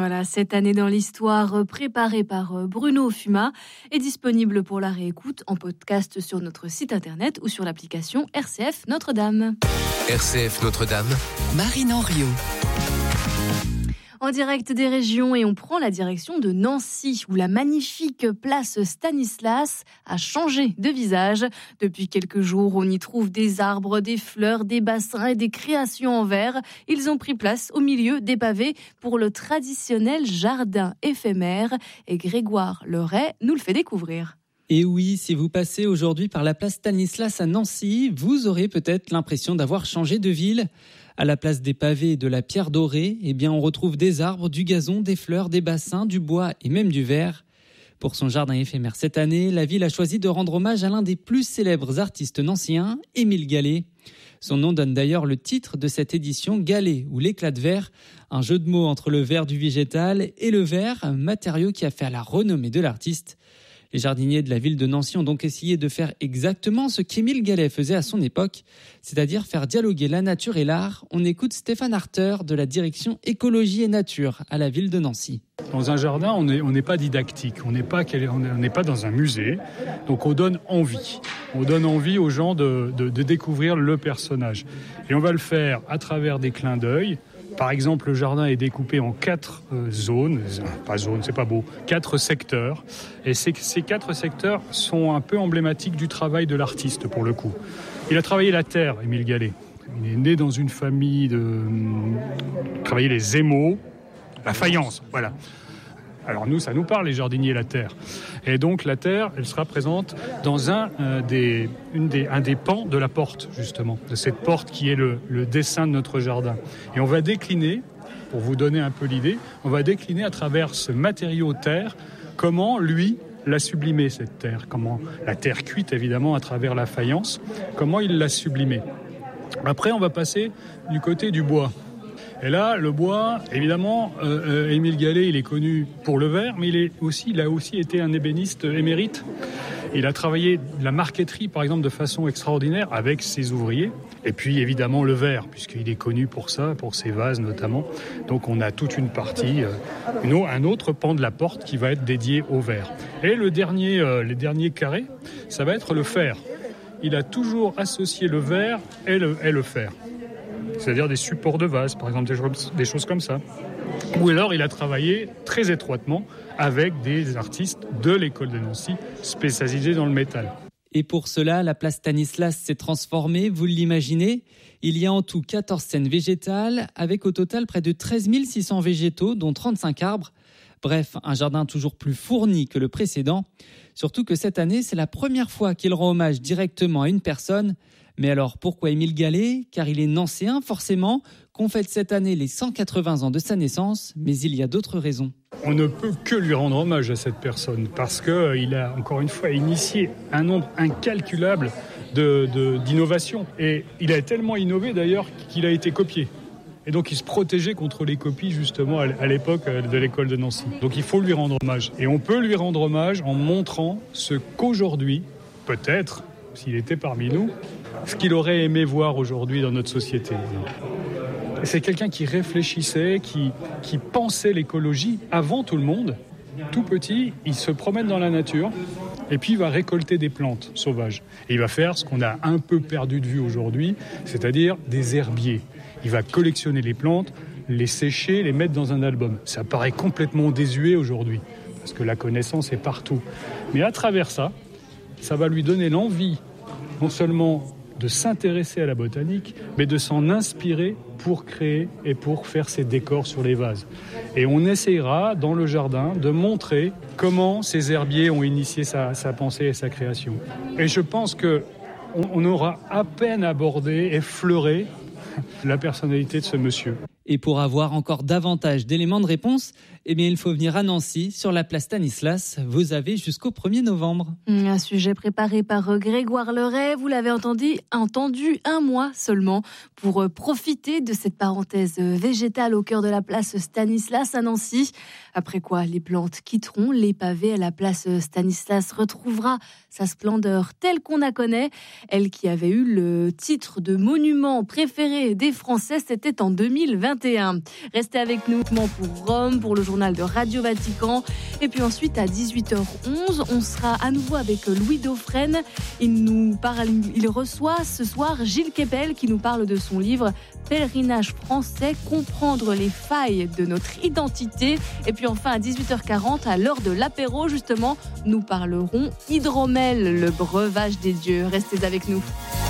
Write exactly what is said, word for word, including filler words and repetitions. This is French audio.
Voilà, cette année dans l'histoire, préparée par Bruno Fuma, est disponible pour la réécoute en podcast sur notre site internet ou sur l'application R C F Notre-Dame. R C F Notre-Dame, Marine Henriot. En direct des régions, et on prend la direction de Nancy, où la magnifique place Stanislas a changé de visage. Depuis quelques jours, on y trouve des arbres, des fleurs, des bassins et des créations en verre. Ils ont pris place au milieu des pavés pour le traditionnel jardin éphémère. Et Grégoire Leray nous le fait découvrir. Et oui, si vous passez aujourd'hui par la place Stanislas à Nancy, vous aurez peut-être l'impression d'avoir changé de ville. À la place des pavés et de la pierre dorée, eh bien on retrouve des arbres, du gazon, des fleurs, des bassins, du bois et même du verre. Pour son jardin éphémère cette année, la ville a choisi de rendre hommage à l'un des plus célèbres artistes nancéens, Émile Gallé. Son nom donne d'ailleurs le titre de cette édition, Gallé ou l'éclat de verre, un jeu de mots entre le verre du végétal et le verre, matériau qui a fait la renommée de l'artiste. Les jardiniers de la ville de Nancy ont donc essayé de faire exactement ce qu'Émile Gallé faisait à son époque, c'est-à-dire faire dialoguer la nature et l'art. On écoute Stéphane Harter de la direction écologie et nature à la ville de Nancy. Dans un jardin, on n'est on n'est pas didactique, on n'est pas, on n'est pas dans un musée, donc on donne envie. On donne envie aux gens de, de, de découvrir le personnage. Et on va le faire à travers des clins d'œil. Par exemple, le jardin est découpé en quatre euh, zones, pas zones, c'est pas beau, quatre secteurs. Et ces, ces quatre secteurs sont un peu emblématiques du travail de l'artiste, pour le coup. Il a travaillé la terre, Émile Gallé. Il est né dans une famille de... Il travaillait les émaux, la faïence, voilà. Alors nous, ça nous parle, les jardiniers, la terre. Et donc la terre, elle sera présente dans un, euh, des, une des, un des pans de la porte, justement, de cette porte qui est le, le dessin de notre jardin. Et on va décliner, pour vous donner un peu l'idée, on va décliner à travers ce matériau terre, comment lui l'a sublimé, cette terre, comment la terre cuite, évidemment, à travers la faïence, comment il l'a sublimé. Après, on va passer du côté du bois. Et là, le bois, évidemment, euh, Émile Gallé, il est connu pour le verre, mais il, est aussi, il a aussi été un ébéniste émérite. Il a travaillé la marqueterie, par exemple, de façon extraordinaire avec ses ouvriers. Et puis, évidemment, le verre, puisqu'il est connu pour ça, pour ses vases notamment. Donc, on a toute une partie, euh, une, un autre pan de la porte qui va être dédié au verre. Et le dernier, euh, les derniers carrés, ça va être le fer. Il a toujours associé le verre et le, et le fer. C'est-à-dire des supports de vase, par exemple, des choses, des choses comme ça. Ou alors, il a travaillé très étroitement avec des artistes de l'école de Nancy, spécialisés dans le métal. Et pour cela, la place Stanislas s'est transformée, vous l'imaginez. Il y a en tout quatorze scènes végétales, avec au total près de treize mille six cents végétaux, dont trente-cinq arbres. Bref, un jardin toujours plus fourni que le précédent. Surtout que cette année, c'est la première fois qu'il rend hommage directement à une personne. Mais alors, pourquoi Émile Gallé ? Car il est nancéen, forcément, qu'on fête cette année les cent quatre-vingts ans de sa naissance, mais il y a d'autres raisons. On ne peut que lui rendre hommage à cette personne, parce qu'il a, encore une fois, initié un nombre incalculable de, de, d'innovations. Et il a tellement innové, d'ailleurs, qu'il a été copié. Et donc, il se protégeait contre les copies, justement, à l'époque de l'école de Nancy. Donc, il faut lui rendre hommage. Et on peut lui rendre hommage en montrant ce qu'aujourd'hui, peut-être, s'il était parmi nous, ce qu'il aurait aimé voir aujourd'hui dans notre société. Et c'est quelqu'un qui réfléchissait, qui, qui pensait l'écologie avant tout le monde. Tout petit, il se promène dans la nature et puis il va récolter des plantes sauvages. Et il va faire ce qu'on a un peu perdu de vue aujourd'hui, c'est-à-dire des herbiers. Il va collectionner les plantes, les sécher, les mettre dans un album. Ça paraît complètement désuet aujourd'hui, parce que la connaissance est partout. Mais à travers ça, ça va lui donner l'envie, non seulement de s'intéresser à la botanique, mais de s'en inspirer pour créer et pour faire ses décors sur les vases. Et on essaiera, dans le jardin, de montrer comment ces herbiers ont initié sa, sa pensée et sa création. Et je pense qu'on on aura à peine abordé, effleuré la personnalité de ce monsieur. Et pour avoir encore davantage d'éléments de réponse, eh bien, il faut venir à Nancy, sur la place Stanislas. Vous avez jusqu'au premier novembre. Un sujet préparé par Grégoire Leray. Vous l'avez entendu, entendu un mois seulement pour profiter de cette parenthèse végétale au cœur de la place Stanislas à Nancy. Après quoi, les plantes quitteront les pavés et la place Stanislas retrouvera sa splendeur telle qu'on la connaît. Elle qui avait eu le titre de monument préféré des Français, c'était en deux mille vingt et un. vingt et un. Restez avec nous pour Rome, pour le journal de Radio Vatican. Et puis ensuite, à dix-huit heures onze, on sera à nouveau avec Louis Dauphren. Il nous parle, il reçoit ce soir Gilles Kepel qui nous parle de son livre Pèlerinage français, comprendre les failles de notre identité. Et puis enfin, à dix-huit heures quarante, à l'heure de l'apéro, justement, nous parlerons hydromel, le breuvage des dieux. Restez avec nous.